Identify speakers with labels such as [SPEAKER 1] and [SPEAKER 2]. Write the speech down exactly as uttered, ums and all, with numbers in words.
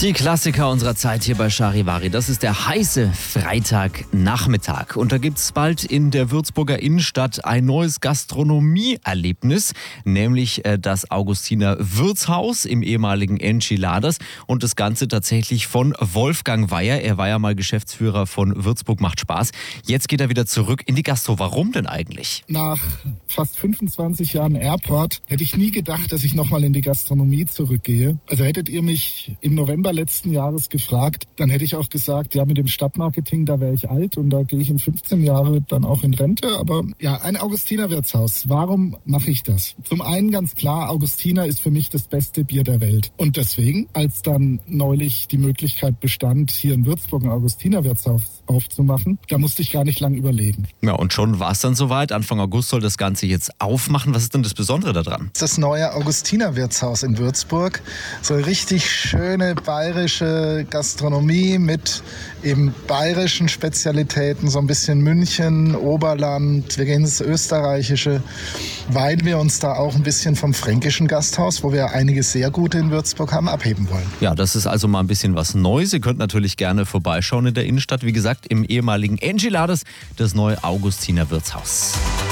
[SPEAKER 1] Die Klassiker unserer Zeit hier bei Charivari. Das ist der heiße Freitagnachmittag. Und da gibt es bald in der Würzburger Innenstadt ein neues Gastronomieerlebnis, nämlich äh, das Augustiner Wirtshaus im ehemaligen Enchiladas. Und das Ganze tatsächlich von Wolfgang Weyer. Er war ja mal Geschäftsführer von Würzburg macht Spaß. Jetzt geht er wieder zurück in die Gastro. Warum denn eigentlich?
[SPEAKER 2] Nach fast fünfundzwanzig Jahren Airport hätte ich nie gedacht, dass ich nochmal in die Gastronomie zurückgehe. Also hättet ihr mich im November letzten Jahres gefragt, dann hätte ich auch gesagt, ja, mit dem Stadtmarketing, da wäre ich alt und da gehe ich in fünfzehn Jahren dann auch in Rente. Aber ja, ein Augustiner Wirtshaus. Warum mache ich das? Zum einen ganz klar, Augustiner ist für mich das beste Bier der Welt. Und deswegen, als dann neulich die Möglichkeit bestand, hier in Würzburg ein Augustiner Wirtshaus aufzumachen, da musste ich gar nicht lange überlegen.
[SPEAKER 1] Ja, und schon war es dann soweit. Anfang August soll das Ganze jetzt aufmachen. Was ist denn das Besondere daran?
[SPEAKER 3] Das neue Augustiner Wirtshaus in Würzburg. So eine richtig schöne bayerische Gastronomie mit eben bayerischen Spezialitäten, so ein bisschen München, Oberland, wir gehen ins Österreichische, weil wir uns da auch ein bisschen vom fränkischen Gasthaus, wo wir einige sehr gute in Würzburg haben, abheben wollen.
[SPEAKER 1] Ja, das ist also mal ein bisschen was Neues. Ihr könnt natürlich gerne vorbeischauen in der Innenstadt. Wie gesagt, im ehemaligen Enchiladas, das neue Augustiner Wirtshaus.